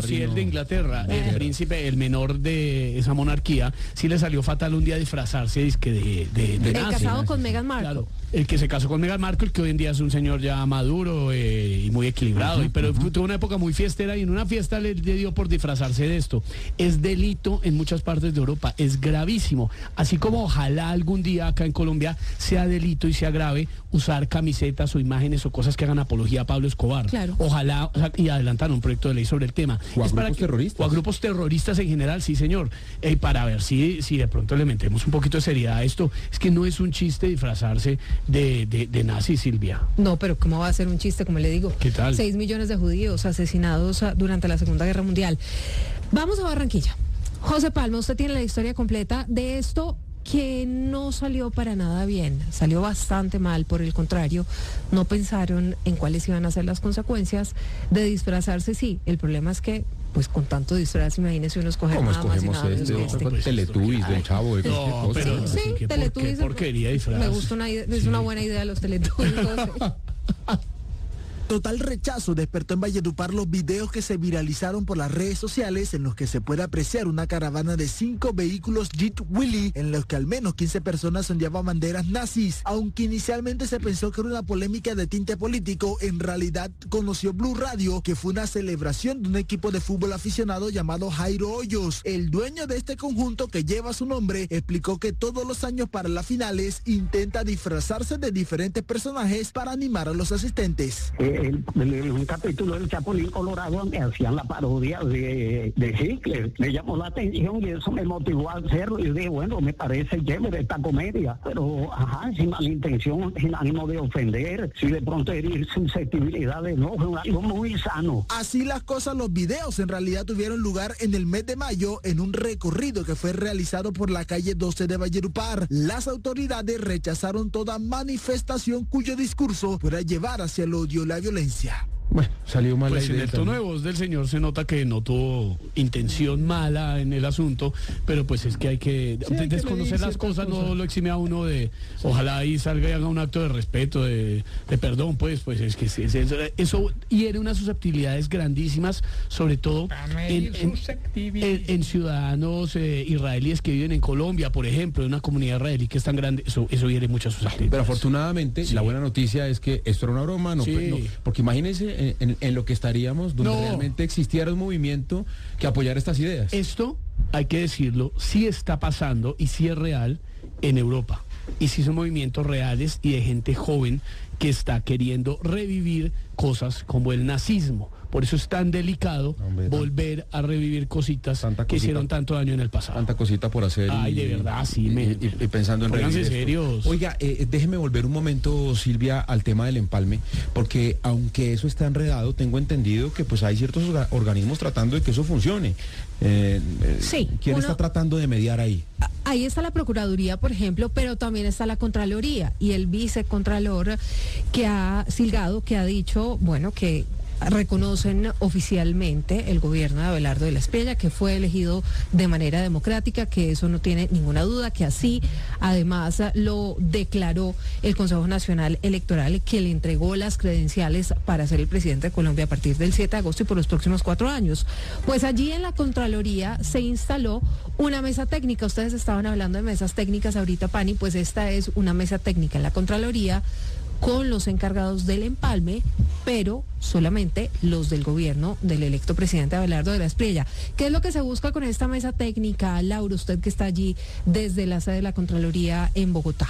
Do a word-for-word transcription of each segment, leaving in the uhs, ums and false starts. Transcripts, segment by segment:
sí, el de Inglaterra, el príncipe, el menor de esa monarquía, sí le salió fatal un día disfrazarse dizque de, de, de El nazi. casado con Meghan Markle. Claro, el que se casó con Meghan Markle, que hoy en día es un señor ya maduro eh, y muy equilibrado, uh-huh, y, pero uh-huh. tuvo una época muy fiestera y en una fiesta le, le dio por disfrazarse de esto. Es delito en muchas partes de Europa, es gravísimo. Así como ojalá algún día acá en Colombia sea delito y sea grave usar camisetas o imágenes o cosas que hagan apología a Pablo Escobar. Claro. Ojalá, o sea, y adelantar un proyecto de ley sobre el tema. O a es grupos para que, terroristas. O a grupos terroristas en general, sí señor. Eh, para ver si, si de pronto le metemos un poquito de seriedad a esto. Es que no es un chiste disfrazarse de, de, de nazi, Silvia. No, pero ¿cómo va a ser un chiste, como le digo? ¿Qué tal? Seis millones de judíos asesinados durante la Segunda Guerra Mundial. Vamos a Barranquilla. José Palma, usted tiene la historia completa de esto, que no salió para nada bien, salió bastante mal. Por el contrario, no pensaron en cuáles iban a ser las consecuencias de disfrazarse. Sí, el problema es que, pues con tanto disfraz, imagínese uno escoger nada más y nada menos que este. Pues, Teletubbies, del Chavo, de no, pero, sí, sí, Teletubbies. Porquería disfraz. Me gusta una idea, es sí. una buena idea los Teletubbies. Total rechazo despertó en Valledupar los videos que se viralizaron por las redes sociales en los que se puede apreciar una caravana de cinco vehículos Jeep Willys en los que al menos quince personas ondeaban banderas nazis. Aunque inicialmente se pensó que era una polémica de tinte político, en realidad conoció Blue Radio que fue una celebración de un equipo de fútbol aficionado llamado Jairo Hoyos. El dueño de este conjunto, que lleva su nombre, explicó que todos los años para las finales intenta disfrazarse de diferentes personajes para animar a los asistentes. El, el, el, un capítulo del Chapulín Colorado me hacían la parodia de, de Hitler. Me llamó la atención y eso me motivó a hacerlo. Y dije, bueno, me parece chévere esta comedia, pero ajá, sin mala intención, sin ánimo de ofender, si de pronto herir susceptibilidades, no, fue algo muy sano. Así las cosas, los videos en realidad tuvieron lugar en el mes de mayo en un recorrido que fue realizado por la calle doce de Valledupar. Las autoridades rechazaron toda manifestación cuyo discurso fuera llevar hacia el odio y la violencia. Bueno, salió mal pues la idea. En el tono de voz del señor se nota que no tuvo intención mala en el asunto, pero pues es que hay que sí, hay desconocer que las cosas, cosas, no lo exime a uno de, ojalá ahí salga y haga un acto de respeto, de, de perdón, pues, pues es que es, es, eso, eso hiere unas susceptibilidades grandísimas, sobre todo en, en, en, en ciudadanos eh, israelíes que viven en Colombia, por ejemplo, en una comunidad israelí que es tan grande, eso, eso hiere muchas susceptibilidades. Pero afortunadamente, sí. la buena noticia es que esto era una broma, no, sí. no porque imagínense En, en, en lo que estaríamos donde no. realmente existiera un movimiento que apoyara estas ideas. Esto, hay que decirlo, sí está pasando y sí es real en Europa. Y sí son movimientos reales y de gente joven que está queriendo revivir cosas como el nazismo. Por eso es tan delicado Hombre, volver a revivir cositas que cosita, hicieron tanto daño en el pasado. Tanta cosita por hacer. Ay, y, de verdad, sí. Y, me, y, y, y pensando en revivir serios. Oiga, eh, déjeme volver un momento, Silvia, al tema del empalme, porque aunque eso está enredado, tengo entendido que pues hay ciertos orga- organismos tratando de que eso funcione. Eh, eh, sí. ¿Quién uno, está tratando de mediar ahí? Ahí está la Procuraduría, por ejemplo, pero también está la Contraloría y el vicecontralor que ha Silgado, que ha dicho, bueno, que reconocen oficialmente el gobierno de Abelardo de la Espriella, que fue elegido de manera democrática, que eso no tiene ninguna duda, que así además lo declaró el Consejo Nacional Electoral, que le entregó las credenciales para ser el presidente de Colombia a partir del siete de agosto y por los próximos cuatro años. Pues allí en la Contraloría se instaló una mesa técnica. Ustedes estaban hablando de mesas técnicas ahorita, Pani, pues esta es una mesa técnica en la Contraloría con los encargados del empalme, pero solamente los del gobierno del electo presidente Abelardo de la Espriella. ¿Qué es lo que se busca con esta mesa técnica, Laura, usted que está allí desde la sede de la Contraloría en Bogotá?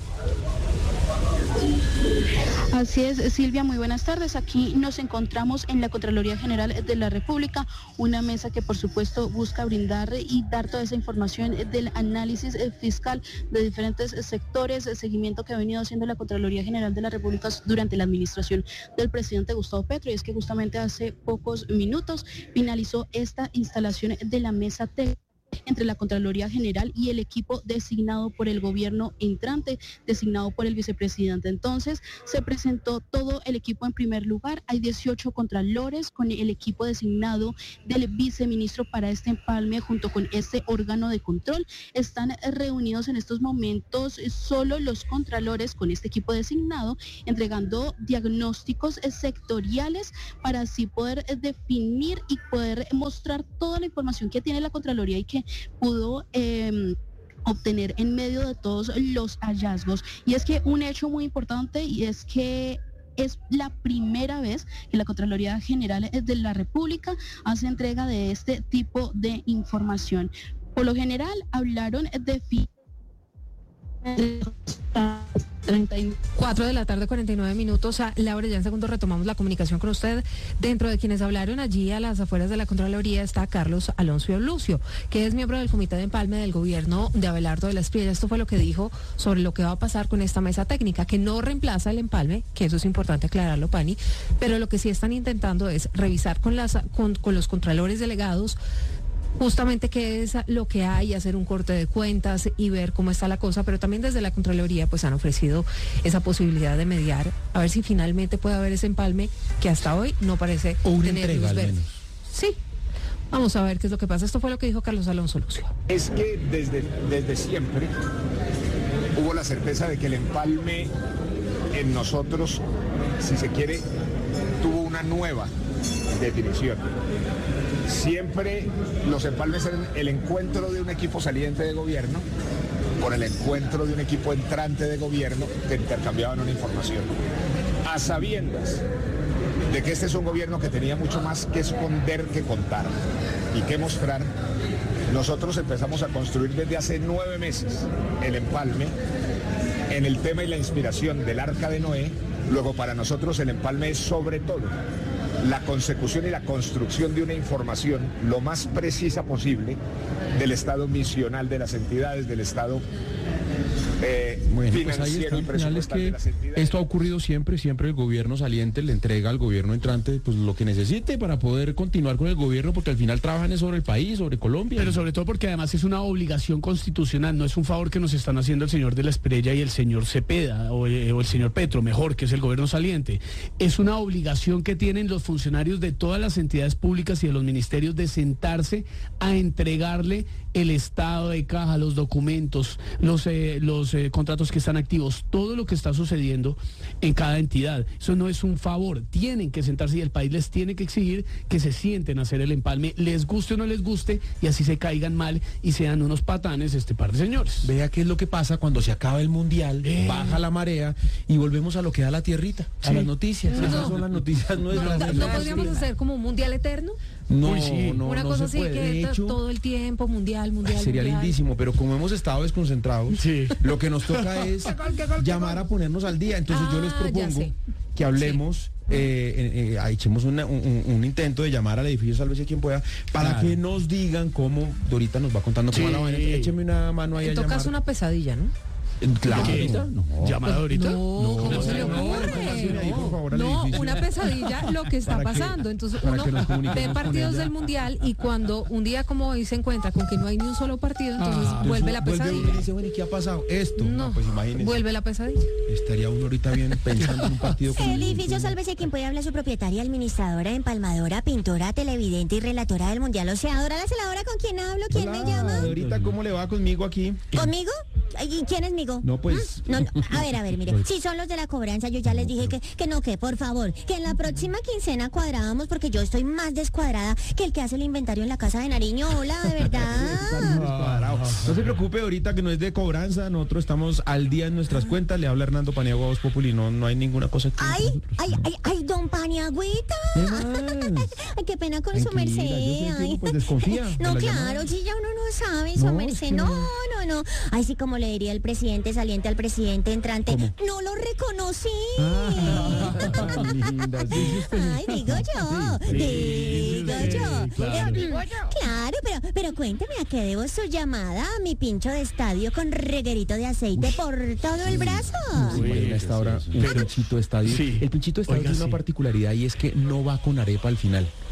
Así es, Silvia, muy buenas tardes. Aquí nos encontramos en la Contraloría General de la República, una mesa que por supuesto busca brindar y dar toda esa información del análisis fiscal de diferentes sectores, el seguimiento que ha venido haciendo la Contraloría General de la República durante la administración del presidente Gustavo Petro. Y es que justamente hace pocos minutos finalizó esta instalación de la mesa técnica entre la Contraloría General y el equipo designado por el gobierno entrante, designado por el vicepresidente. Entonces, se presentó todo el equipo en primer lugar. Hay dieciocho contralores con el equipo designado del viceministro para este empalme junto con este órgano de control. Están reunidos en estos momentos solo los contralores con este equipo designado, entregando diagnósticos sectoriales para así poder definir y poder mostrar toda la información que tiene la Contraloría y que pudo eh, obtener en medio de todos los hallazgos. Y es que un hecho muy importante y es que es la primera vez que la Contraloría General de la República hace entrega de este tipo de información. Por lo general hablaron de fi- cuatro de la tarde, cuarenta y nueve minutos. A Laura, ya en segundo retomamos la comunicación con usted. Dentro de quienes hablaron allí a las afueras de la Contraloría está Carlos Alonso Lucio, que es miembro del Comité de Empalme del gobierno de Abelardo de la Espriella. Esto fue lo que dijo sobre lo que va a pasar con esta mesa técnica, que no reemplaza el empalme, que eso es importante aclararlo, Pani, pero lo que sí están intentando es revisar con, las, con, con los contralores delegados justamente qué es lo que hay, hacer un corte de cuentas y ver cómo está la cosa, pero también desde la Contraloría pues han ofrecido esa posibilidad de mediar, a ver si finalmente puede haber ese empalme que hasta hoy no parece o una tener entrega luz al verde. menos. Sí, vamos a ver qué es lo que pasa. Esto fue lo que dijo Carlos Alonso Lucio. Es que desde, desde siempre hubo la certeza de que el empalme en nosotros, si se quiere, tuvo una nueva definición. Siempre los empalmes eran el encuentro de un equipo saliente de gobierno con el encuentro de un equipo entrante de gobierno que intercambiaban una información. A sabiendas de que este es un gobierno que tenía mucho más que esconder que contar y que mostrar, nosotros empezamos a construir desde hace nueve meses el empalme en el tema y la inspiración del Arca de Noé. Luego para nosotros el empalme es sobre todo la consecución y la construcción de una información lo más precisa posible del estado misional de las entidades, del estado eh, bueno, financiero pues ahí está, y al final es presupuestal que de las entidades. esto ha ocurrido siempre, siempre el gobierno saliente le entrega al gobierno entrante pues lo que necesite para poder continuar con el gobierno, porque al final trabajan es sobre el país, sobre Colombia. Pero sobre todo porque además es una obligación constitucional, no es un favor que nos están haciendo el señor de la Espriella y el señor Cepeda, o, eh, o el señor Petro, mejor, que es el gobierno saliente. Es una obligación que tienen los funcionarios de todas las entidades públicas y de los ministerios de sentarse a entregarle el estado de caja, los documentos, los, eh, los eh, contratos que están activos, todo lo que está sucediendo en cada entidad. Eso no es un favor, tienen que sentarse y el país les tiene que exigir que se sienten a hacer el empalme, les guste o no les guste, y así se caigan mal y sean unos patanes este par de señores. Vea qué es lo que pasa cuando se acaba el mundial, eh. baja la marea y volvemos a lo que da la tierrita, a sí. las noticias. No. Esas son las noticias nuestras. No, no, no podríamos hacer como un mundial eterno. No, Uy, sí. no, una no cosa se así puede. que De hecho, todo el tiempo mundial, mundial. sería mundial. lindísimo, pero como hemos estado desconcentrados, sí. lo que nos toca es llamar a ponernos al día. Entonces ah, yo les propongo que hablemos, sí. eh, eh, eh, echemos una, un, un intento de llamar al edificio Sálvese quien pueda, para claro. que nos digan cómo, Dorita nos va contando cómo sí. la van. Écheme una mano ahí en a llamar. Tocas una pesadilla, ¿no? Claro. No. ¿Llamada ahorita? No, no, ¿cómo se le ocurre? No, no, una pesadilla lo que está pasando. Entonces uno ve partidos del mundial y cuando un día como hoy se encuentra con que no hay ni un solo partido, entonces ah, vuelve la pesadilla. Vuelve y dice, bueno, ¿y qué ha pasado? Esto. No, no pues imagínense. Vuelve la pesadilla. Estaría uno ahorita bien pensando en un partido. El edificio Sálvese quien puede hablar, su propietaria, administradora, empalmadora, pintora, televidente y relatora del mundial. O sea, Dora la celadora, ¿con quién hablo? ¿Quién Hola, me llama? Dorita, ¿cómo le va conmigo aquí? ¿Conmigo? ¿Y quién es migo? No, pues... No, no, a ver, a ver, mire, si son los de la cobranza, yo ya les dije que, que no, que por favor, que en la próxima quincena cuadrábamos, porque yo estoy más descuadrada que el que hace el inventario en la casa de Nariño. Hola, de verdad. No se preocupe, ahorita que no es de cobranza, nosotros estamos al día en nuestras cuentas. Le habla Hernando Paniagua, Voz Populi, no, no hay ninguna cosa que... Ay, ay, ay, ay, don Paniagüita. Ay, qué pena con su merced. Ay. Pues desconfía. No, claro, si ya uno no sabe, su no, merced, no, no, no. Ay, sí, como le diría el presidente saliente al presidente entrante, ¿cómo? No lo reconocí. Ah, linda, sí, ay, digo yo, sí, digo sí, yo. Claro. Digo yo. Claro, pero, pero cuénteme a qué debo su llamada, mi pincho de estadio con reguerito de aceite. Uy, por todo el brazo. Uy, sí, a esta hora un pinchito de estadio. Sí. El pinchito de estadio Oiga, tiene una sí. particularidad y es que no va con arepa al final.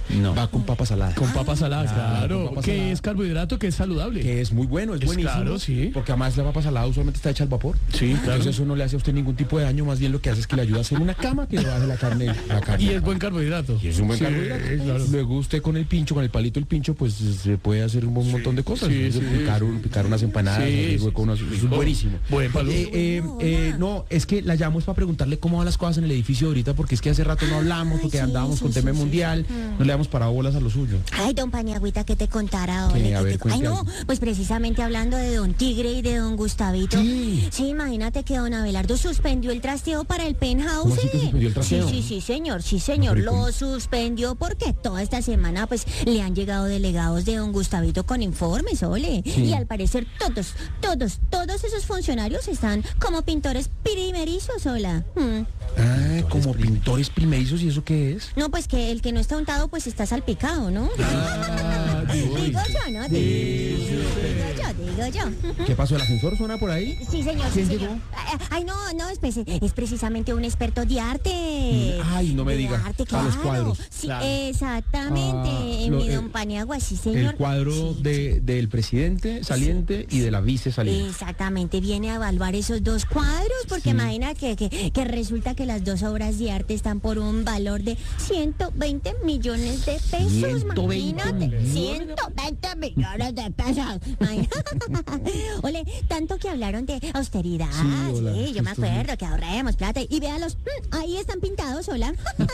No. Va con papas saladas. Con papas saladas, Ah, claro. con papas que saladas. es carbohidrato, que es saludable. Que es muy bueno, es, Es buenísimo. claro, sí. Porque además la papa salada usualmente está hecha al vapor. Sí, claro. Entonces eso no le hace a usted ningún tipo de daño, más bien lo que hace es que le ayuda a hacer una cama que le baje la carne. La carne. Y es buen carbohidrato. Y es un buen Sí, carbohidrato. claro. Luego usted con el pincho, con el palito del pincho, pues se puede hacer un, un montón de cosas. sí, Entonces, sí, picar, sí. un- picar unas empanadas, Sí, abrir sí, hueco, unas- sí, eso es rico. buenísimo. Buen palo. Eh, eh, eh, no, es que la llamo es para preguntarle cómo van las cosas en el edificio ahorita, porque es que hace rato no hablamos, Ay, porque sí, andábamos sí, con sí, tema sí, mundial, sí. no le damos parado bolas a lo suyo. Ay, don Paniagüita, que te contara ¿Qué? ole, A que ver, te- Ay, cuente no, algo. pues precisamente hablando de don Tigre y de don Gustavito. Sí. Sí, imagínate que don Abelardo suspendió el trasteo para el penthouse. ¿Cómo así que suspendió el trasteo? Sí, sí, sí, señor, sí, señor. Pero, ¿y cómo? Lo suspendió porque toda esta semana, pues, le han llegado delegados de don Gustavito con informes, ole. Sí. Y al parecer todos, todos, todos esos funcionarios están como pintores primerizos, hola. Mm. Ah, como pintores primerizos, ¿y eso qué es? No, pues que el que no está untado, pues está salpicado, ¿no? Ah, digo yo, ¿no? Digo yo, digo yo. ¿Qué pasó? ¿El ascensor suena por ahí? Sí, señor, sí, ¿Quién señor. llegó? Ay, Ay, no, no, es, preci- es precisamente un experto de arte. Ay, no me De diga, arte, para los claro. cuadros. Sí, Claro. exactamente. Ah, lo- mi eh, don Paniagua, sí, señor. El cuadro Sí, de, del presidente saliente y de la vice saliente. Exactamente, viene a evaluar esos dos cuadros, porque Sí. imagina que, que, que resulta que las dos obras de arte están por un valor de ciento veinte millones de pesos. ciento veinte Imagínate, millones. ciento veinte millones de pesos. Ole, tanto que hablaron de austeridad, Sí, hola, sí, yo me esto es- acuerdo que ahorremos plata. Y véalos, mm, ahí están pintados, hola.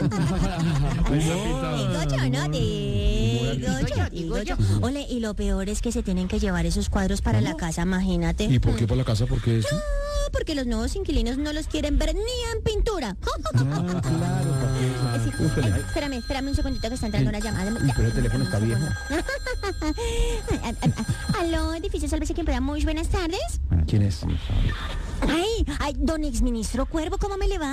Digo yo, ¿no? Digo yo, digo yo. Ole, y lo peor es que se tienen que llevar esos cuadros para la casa, imagínate. ¿Y por qué por la casa? Porque eso. Ah, porque los nuevos inquilinos no los quieren ver ni en pintura. Ah, claro. Sí, ay, espérame, espérame un segundito que está entrando una llamada. Uy, pero el teléfono está viejo. Aló, edificio Sálvese quien pueda. Muy buenas tardes. ¿Quién es? Ay, ay, don exministro Cuervo, ¿cómo me le va?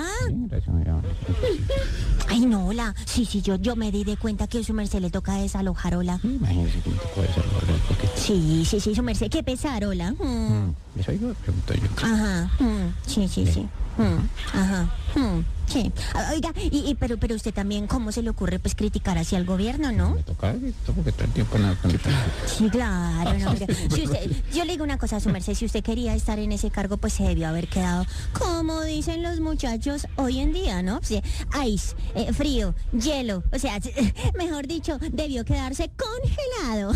Ay, no, hola. Sí, sí, yo, yo me di de cuenta que su merced le toca desalojar, hola. Imagínese cómo te puede ser, porque Sí, sí, sí, su merced. ¿Qué pesar, hola? Mm. eso iba a preguntar yo. Ajá, mm, sí, sí, sí. Mm, ajá, mm, sí. Ah, Oiga, y, y- pero, pero usted también, ¿cómo se le ocurre pues criticar hacia el gobierno, no? Me toca esto porque todo el tiempo nada con Sí, claro, no, mire, si usted, yo le digo una cosa a su merced, si usted quería estar en ese cargo, pues se debió haber quedado, como dicen los muchachos hoy en día, ¿no? Sí, ice, eh, frío, hielo, o sea, mejor dicho, debió quedarse congelado.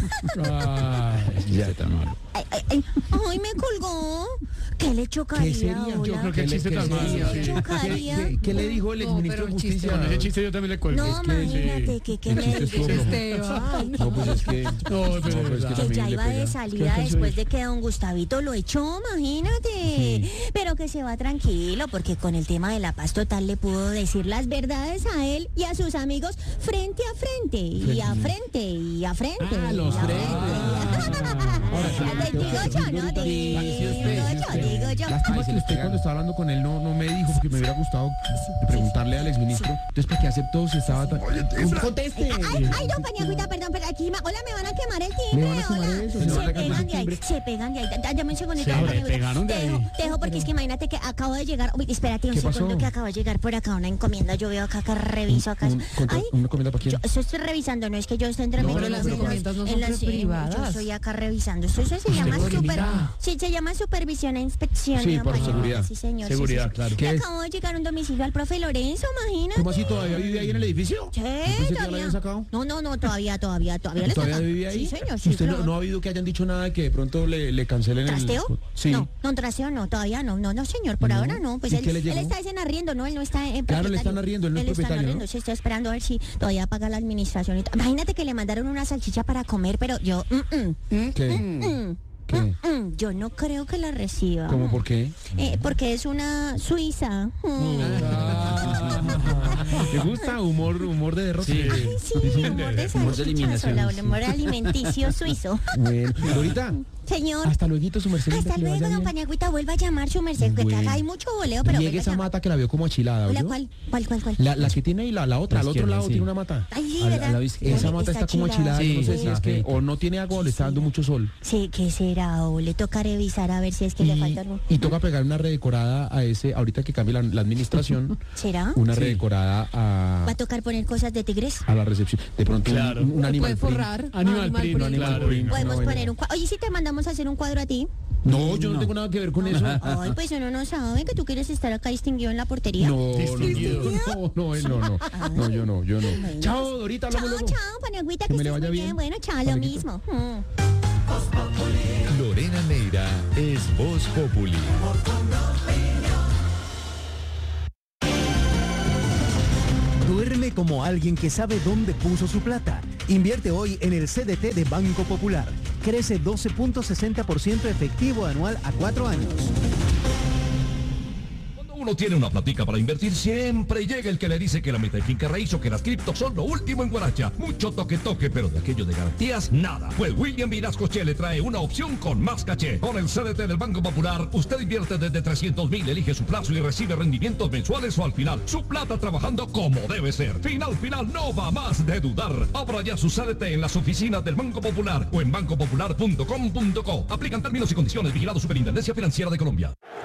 Ay, Ya. Ay, ay, ay, ay, me colgó. ¿Qué le chocaría, ¿Qué sería? hola? Yo creo que el ¿Qué le- chiste qué tan malo. sería? sí. ¿Qué chocaría? ¿Qué, qué le dijo el No, exministro pero de el chiste Justicia? Con ese chiste yo también le cuelgo. No, Es que, imagínate, sí. que, que El me chiste estuvo flojo. Esteban. No, pues es que. No, pero No, pero es que que también ya le iba de pega. salida ¿Qué después pasó? de que don Gustavito lo echó, imagínate. Pero que se va tranquilo, porque con el tema de la paz total le pudo decir las verdades a él y a sus amigos frente a frente, y a frente, y a frente. Ah, los y a frentes. Ahora, frente. Digo yo, ¿no? Digo yo, digo yo. Lástima que usted cuando estaba hablando con él no, no me dijo, porque me hubiera gustado preguntarle al exministro. Entonces, ¿para qué aceptó si estaba tan... ¡Conteste! Ay, ay, don Paniagüita, perdón, pero aquí, ma- hola, me van a quemar el timbre, Me van a quemar hola. eso, se Se van a quemar pegan el de ahí, timbre. se pegan de ahí. Da- Dame un segundito, Se don Paniagüita. pegaron de Te ahí. dejo, te dejo porque es que imagínate que acabo de llegar, uy, espérate un ¿Qué segundo pasó? que acabo de llegar por acá una encomienda, yo veo acá que reviso acá. Un- contra- Ay, ¿Una comida para quién? yo eso estoy revisando, no es que yo esté entre No, medio pero de las las- encomiendas no en son las- privadas. Yo estoy acá revisando. Eso, eso se llama super, invitada. sí, se llama supervisión e inspección. Sí, don por Paniagüita. seguridad. Sí, señor. sí, Seguridad, sí, sí. claro. Le ¿Qué es? acabo de llegar un domicilio al profe Lorenzo, imagínate. ¿Cómo así todavía vive ahí en el edificio? Sí, Yo pensé que ya lo todavía. habían sacado. No, no, no, todavía, todavía, todavía. le ¿Todavía sacan. vive ahí? Sí, señor, sí, ¿Usted no, claro. no ha habido que hayan dicho nada que de pronto le, le cancelen ¿Trasteo? el... Sí. No, no, trasteo no, todavía no, no, no, señor, por No. ahora no. Pues ¿Y él, qué le él llegó? está en arriendo, ¿no? Él no está en Claro, le propietario. están arriendo, él no es está en propietario, arriendo, ¿no? sí, está esperando a ver si todavía paga la administración. y to- Imagínate que le mandaron una salchicha para comer, pero yo, mm, mm, ¿Qué? mm, ¿Qué? mm, yo no creo que la reciba. ¿Cómo por qué? Eh, porque es una suiza. Mm. ¿Le gusta? Humor, humor de derrota. Sí. Ay, sí, humor de Humor de salchicha, eliminación, sola, sí. humor alimenticio suizo. Bueno, ahorita, Señor. Hasta luego, su merced. Hasta luego, don Paniagüita, vuelva a llamar su merced, que Bueno. acá hay mucho boleo, pero Llegue esa mata que la veo como achilada, Hola, ¿oyó? ¿cuál? ¿Cuál, cuál, cuál? La, la que tiene ahí, la, la otra, La al otro izquierda, lado sí. tiene una mata. Ay, sí, A la- ¿verdad? a la izquierda. Esa mata está como achilada, Sí, yo no sé si está es que feita. o no tiene agua o le está dando mucho sol. Sí, ¿qué será? O le toca revisar a ver si es que le Y, falta algo. y toca pegar una redecorada a ese, ahorita que cambie la, la administración, ¿Será? una Sí. redecorada a, ¿Va a tocar poner cosas de tigres? a la recepción. De pronto un- Claro. un, un animal Puede print. forrar. Animal print, print. claro. print. Podemos no, poner no. un cuadro. Oye, si te mandamos a hacer un cuadro a ti. No, yo no, tengo nada que ver con eso. Ay, pues uno no sabe que tú quieres estar acá distinguido en la portería. No, Distinguido. no, no, no, no, no, no, yo no, yo no. Chao, Dorita, Chao, hablamos luego. chao, Paniagüita, Que que me le estés vaya muy bien. bien. Bueno, chao, lo Paniaguito. mismo. Mm. Lorena Neira es Voz Populi. Duerme como alguien que sabe dónde puso su plata. Invierte hoy en el C D T de Banco Popular. Crece doce punto sesenta por ciento efectivo anual a cuatro años. Uno tiene una platica para invertir, siempre llega el que le dice que la meta de finca raíz o que las criptos son lo último en Guaracha. Mucho toque toque, pero de aquello de garantías, nada. Pues William Vinascoche le trae una opción con más caché. Con el C D T del Banco Popular, usted invierte desde trescientos mil, elige su plazo y recibe rendimientos mensuales o al final. Su plata trabajando como debe ser. Final, final, no va más de dudar. Abra ya su C D T en las oficinas del Banco Popular o en banco popular punto com punto co. Aplican términos y condiciones. Vigilado Superintendencia Financiera de Colombia.